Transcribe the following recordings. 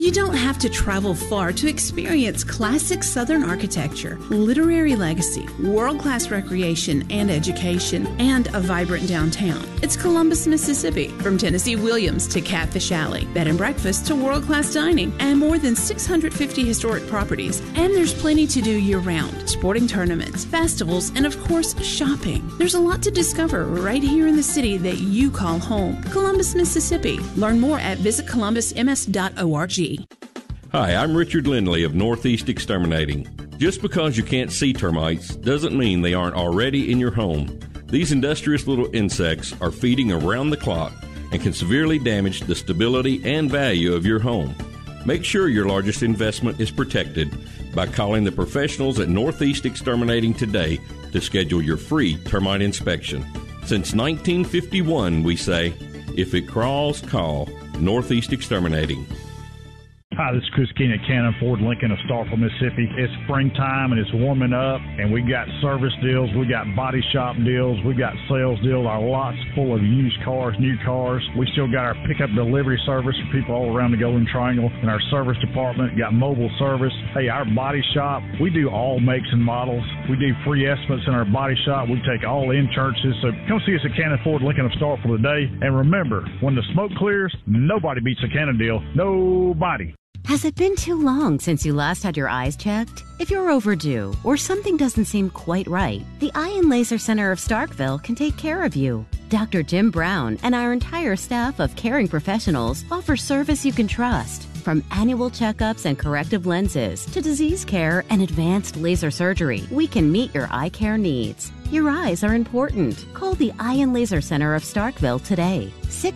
You don't have to travel far to experience classic Southern architecture, literary legacy, world-class recreation and education, and a vibrant downtown. It's Columbus, Mississippi. From Tennessee Williams to Catfish Alley, bed and breakfast to world-class dining, and more than 650 historic properties. And there's plenty to do year-round. Sporting tournaments, festivals, and of course, shopping. There's a lot to discover right here in the city that you call home. Columbus, Mississippi. Learn more at visitcolumbusms.org. Hi, I'm Richard Lindley of Northeast Exterminating. Just because you can't see termites doesn't mean they aren't already in your home. These industrious little insects are feeding around the clock and can severely damage the stability and value of your home. Make sure your largest investment is protected by calling the professionals at Northeast Exterminating today to schedule your free termite inspection. Since 1951, we say, if it crawls, call Northeast Exterminating. Hi, this is Chris Keene at Cannon Ford Lincoln of Starkville, Mississippi. It's springtime and it's warming up, and we got service deals, we got body shop deals, we got sales deals. Our lot's full of used cars, new cars. We still got our pickup delivery service for people all around the Golden Triangle. In our service department, got mobile service. Hey, our body shop, we do all makes and models. We do free estimates in our body shop. We take all insurances. So come see us at Cannon Ford Lincoln of Starkville today. And remember, when the smoke clears, nobody beats a Cannon deal. Nobody. Has it been too long since you last had your eyes checked? If you're overdue or something doesn't seem quite right, the Eye and Laser Center of Starkville can take care of you. Dr. Jim Brown and our entire staff of caring professionals offer service you can trust. From annual checkups and corrective lenses to disease care and advanced laser surgery, we can meet your eye care needs. Your eyes are important. Call the Eye and Laser Center of Starkville today.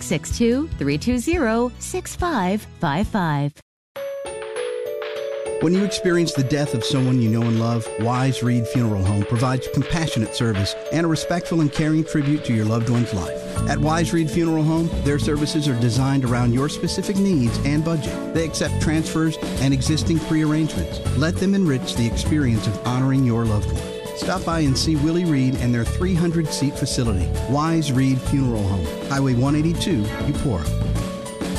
662-320-6555. When you experience the death of someone you know and love, Wise Reed Funeral Home provides compassionate service and a respectful and caring tribute to your loved one's life. At Wise Reed Funeral Home, their services are designed around your specific needs and budget. They accept transfers and existing pre-arrangements. Let them enrich the experience of honoring your loved one. Stop by and see Willie Reed and their 300-seat facility, Wise Reed Funeral Home, Highway 182, Eupora.